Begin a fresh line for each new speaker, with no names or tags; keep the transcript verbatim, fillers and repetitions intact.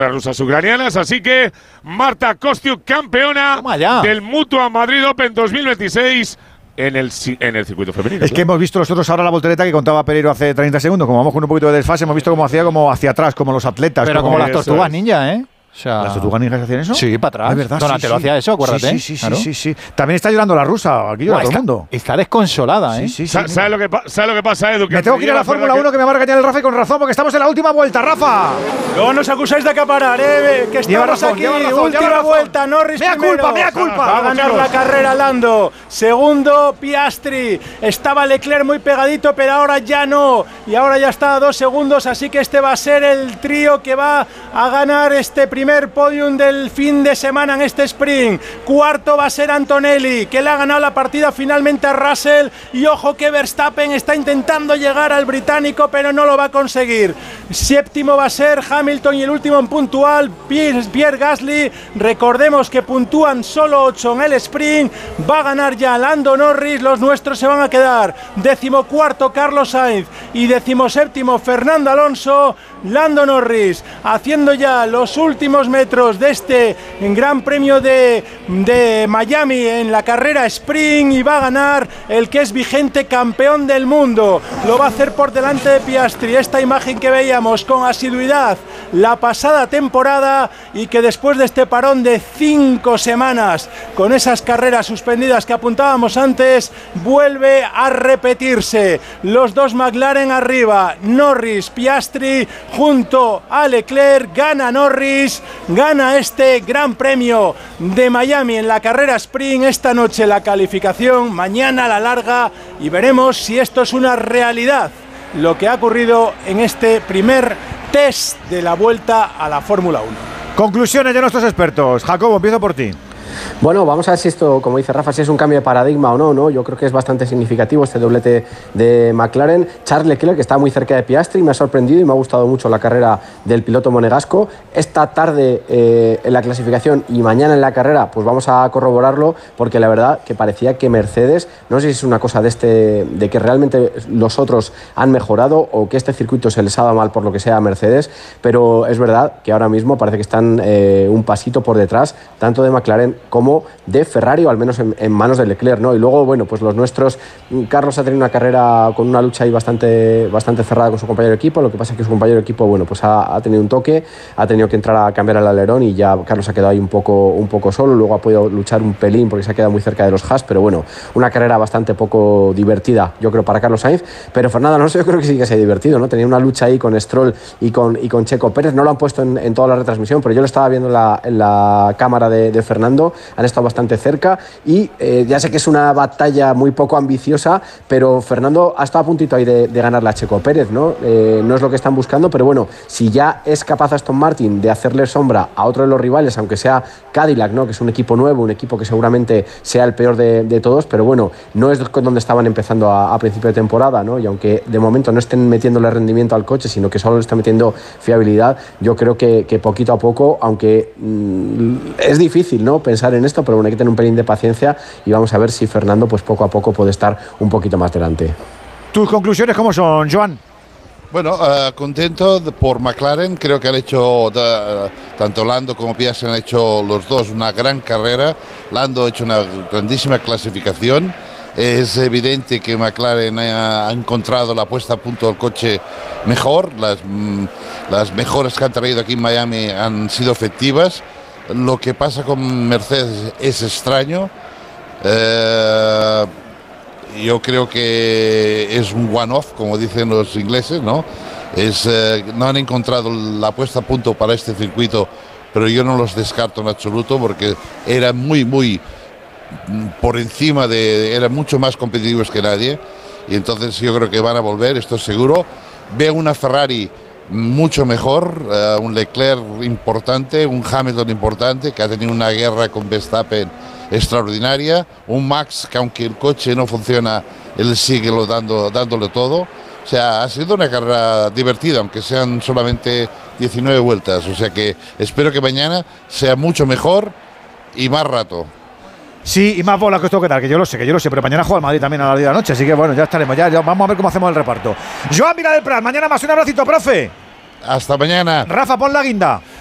las rusas ucranianas, así que Marta Kostyuk, campeona del Mutua Madrid Open dos mil veintiséis en el, en el circuito femenino.
Es que hemos visto nosotros ahora la voltereta que contaba Pereiro hace treinta segundos, como vamos con un poquito de desfase, hemos visto cómo hacía como hacia atrás, como los atletas.
Pero como, como las tortugas ninja, ¿eh?
O sea, ¿las tortugas ninjas hacían eso?
Sí, para atrás.
Es verdad,
Donatello
sí, sí.
hacía eso, acuérdate.
Sí, sí, sí, claro. sí, sí, sí. También está llorando la rusa, aquí llora
Buah,
todo
está,
el mundo.
Está desconsolada, ¿eh?
Sí, sí, sí,
¿Sabes lo, ¿Sabe lo que pasa, Edu? Que
me tengo que ir a la Fórmula uno que... que me va a regañar el Rafa y con razón, porque estamos en la última vuelta, Rafa.
No nos acusáis de acaparar, ¿eh? Que estamos
razón,
aquí,
razón,
última vuelta, Norris
mea
primero.
culpa, mea culpa.
Va a ganar la carrera Lando. Segundo, Piastri. Estaba Leclerc muy pegadito, pero ahora ya no. Y ahora ya está a dos segundos, así que este va a ser el trío que va a ganar este primer podium del fin de semana en este sprint. Cuarto va a ser Antonelli, que le ha ganado la partida finalmente a Russell. Y ojo que Verstappen está intentando llegar al británico, pero no lo va a conseguir. Séptimo va a ser Hamilton y el último en puntual, Pierre, Pierre Gasly. Recordemos que puntúan solo ocho en el sprint. Va a ganar ya Lando Norris, los nuestros se van a quedar décimo cuarto Carlos Sainz y décimo séptimo Fernando Alonso. Lando Norris haciendo ya los últimos metros de este Gran Premio de, de Miami en la carrera sprint y va a ganar el que es vigente campeón del mundo. Lo va a hacer por delante de Piastri. Esta imagen que veíamos con asiduidad la pasada temporada y que después de este parón de cinco semanas con esas carreras suspendidas que apuntábamos antes, vuelve a repetirse. Los dos McLaren arriba, Norris, Piastri junto a Leclerc. Gana Norris, gana este Gran Premio de Miami en la carrera sprint. Esta noche la calificación, mañana la larga y veremos si esto es una realidad lo que ha ocurrido en este primer test de la vuelta a la Fórmula uno.
Conclusiones de nuestros expertos. Jacobo, empiezo por ti.
Bueno, vamos a ver si esto, como dice Rafa, si es un cambio de paradigma o no, ¿no? Yo creo que es bastante significativo este doblete de McLaren. Charles Leclerc, que está muy cerca de Piastri, me ha sorprendido y me ha gustado mucho la carrera del piloto monegasco. Esta tarde eh, en la clasificación y mañana en la carrera, pues vamos a corroborarlo, porque la verdad que parecía que Mercedes, no sé si es una cosa de este, de que realmente los otros han mejorado o que este circuito se les ha dado mal por lo que sea a Mercedes, pero es verdad que ahora mismo parece que están eh, un pasito por detrás, tanto de McLaren como de Ferrari, o al menos en, en manos de Leclerc, ¿no? Y luego, bueno, pues los nuestros, Carlos ha tenido una carrera con una lucha ahí bastante, bastante cerrada con su compañero de equipo. Lo que pasa es que su compañero de equipo, bueno, pues ha, ha tenido un toque, ha tenido que entrar a cambiar el alerón y ya Carlos ha quedado ahí un poco, un poco solo. Luego ha podido luchar un pelín porque se ha quedado muy cerca de los Haas, pero bueno, una carrera bastante poco divertida, yo creo, para Carlos Sainz. Pero Fernando Alonso yo creo que sí que se ha divertido, ¿no? Tenía una lucha ahí con Stroll y con, y con Checo Pérez. No lo han puesto en, en toda la retransmisión, pero yo lo estaba viendo en la, en la cámara de, de Fernando. Han estado bastante cerca y eh, ya sé que es una batalla muy poco ambiciosa, pero Fernando ha estado a puntito ahí de, de ganarle a Checo Pérez, ¿no? Eh, no es lo que están buscando, pero bueno, si ya es capaz Aston Martin de hacerle sombra a otro de los rivales, aunque sea Cadillac, ¿no? Que es un equipo nuevo, un equipo que seguramente sea el peor de, de todos, pero bueno, no es donde estaban empezando a, a principio de temporada, ¿no? Y aunque de momento no estén metiéndole rendimiento al coche, sino que solo le están metiendo fiabilidad, yo creo que, que poquito a poco, aunque mmm, es difícil, ¿no? Pensar en esto, pero bueno, hay que tener un pelín de paciencia y vamos a ver si Fernando pues poco a poco puede estar un poquito más delante.
¿Tus conclusiones cómo son, Joan?
Bueno, uh, contento de, por McLaren. Creo que han hecho, uh, tanto Lando como Piastri han hecho los dos una gran carrera. Lando ha hecho una grandísima clasificación. Es evidente que McLaren ha, ha encontrado la puesta a punto del coche mejor. Las, mm, las mejoras que han traído aquí en Miami han sido efectivas. Lo que pasa con Mercedes es extraño. Eh, yo creo que es un one-off, como dicen los ingleses, ¿no? Es, eh, no han encontrado la puesta a punto para este circuito, pero yo no los descarto en absoluto porque eran muy, muy por encima de... eran mucho más competitivos que nadie y entonces yo creo que van a volver, esto es seguro. Veo una Ferrari mucho mejor, uh, un Leclerc importante, un Hamilton importante que ha tenido una guerra con Verstappen extraordinaria, un Max que aunque el coche no funciona, él sigue lo dando, dándole todo. O sea, ha sido una carrera divertida, aunque sean solamente diecinueve vueltas. O sea que espero que mañana sea mucho mejor y más rato.
Sí, y más bola que esto que tal, que yo lo sé, que yo lo sé, pero mañana juega el Madrid también a las diez de la noche, así que bueno, ya estaremos, ya, ya vamos a ver cómo hacemos el reparto. Joan Vila del Prat, mañana más, un abracito, profe.
Hasta mañana.
Rafa, pon la guinda.